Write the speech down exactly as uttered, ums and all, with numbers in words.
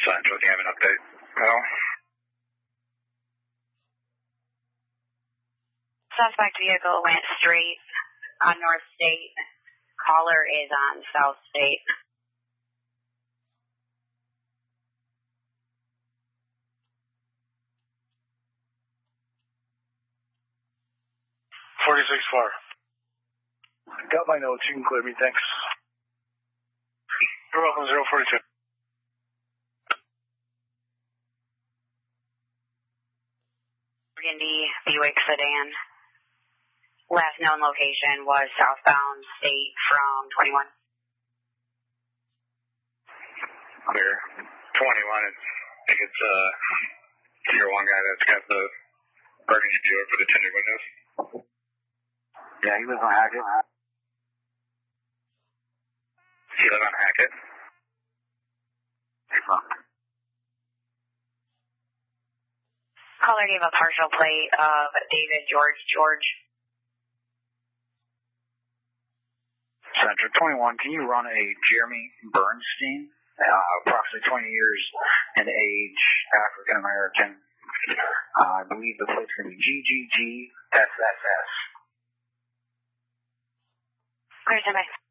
Central, do you have an update? No. Suspect vehicle went straight on North State. Caller is on South State. forty-six four. Got my notes. You can clear me. Thanks. You're welcome, zero forty-two. Burgundy Buick sedan. Last known location was southbound State from twenty-one. Clear. twenty-one, it's, I think it's uh, tier one guy that's got the Burgundy Buick with the tinted windows. Yeah, he lives on Hackett. He live on Hackett? Hey, fuck. Caller gave a partial plate of David George George. Central twenty-one, can you run a Jeremy Bernstein? Uh, approximately twenty years in age, African American. Uh, I believe the plate's going to be G G G S S S. Clear, standby.